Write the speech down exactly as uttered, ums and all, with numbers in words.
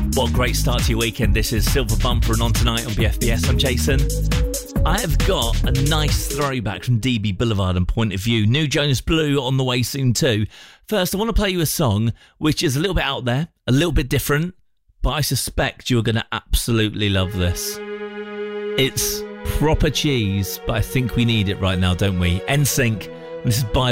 What a great start to your weekend. This is Silver Bumper and On Tonight on B F B S. I'm Jason. I have got a nice throwback from D B Boulevard and Point of View. New Jonas Blue on the way soon too. First, I want to play you a song which is a little bit out there, a little bit different, but I suspect you're going to absolutely love this. It's proper cheese, but I think we need it right now, don't we? N Sync. This is Bye